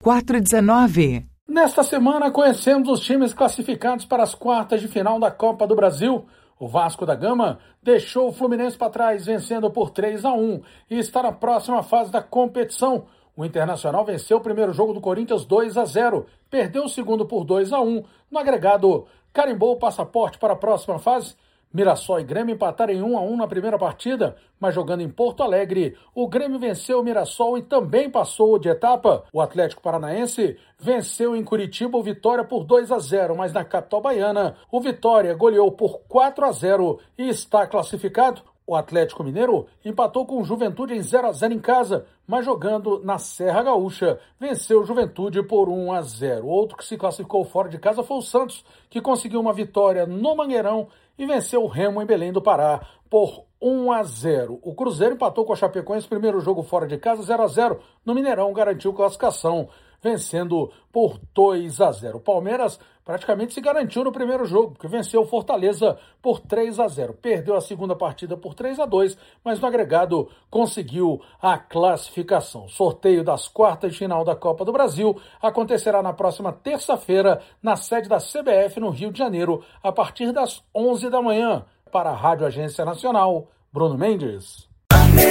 3419. Nesta semana, conhecemos os times classificados para as quartas de final da Copa do Brasil. O Vasco da Gama deixou o Fluminense para trás, vencendo por 3-1 e está na próxima fase da competição. O Internacional venceu o primeiro jogo do Corinthians 2-0, perdeu o segundo por 2-1. No agregado, carimbou o passaporte para a próxima fase. Mirassol e Grêmio empataram em 1-1 na primeira partida, mas jogando em Porto Alegre, o Grêmio venceu o Mirassol e também passou de etapa. O Atlético Paranaense venceu em Curitiba o Vitória por 2-0, mas na capital baiana, o Vitória goleou por 4-0 e está classificado. O Atlético Mineiro empatou com o Juventude em 0-0 em casa, mas jogando na Serra Gaúcha, venceu o Juventude por 1-0. Outro que se classificou fora de casa foi o Santos, que conseguiu uma vitória no Mangueirão e venceu o Remo em Belém do Pará por 1-0. O Cruzeiro empatou com a Chapecoense, primeiro jogo fora de casa, 0-0. No Mineirão garantiu classificação, vencendo por 2-0. O Palmeiras praticamente se garantiu no primeiro jogo, porque venceu o Fortaleza por 3-0. Perdeu a segunda partida por 3-2, mas no agregado conseguiu a classificação. Sorteio das quartas de final da Copa do Brasil acontecerá na próxima terça-feira, na sede da CBF no Rio de Janeiro, a partir das 11 da manhã. Para a Rádio Agência Nacional, Bruno Mendes.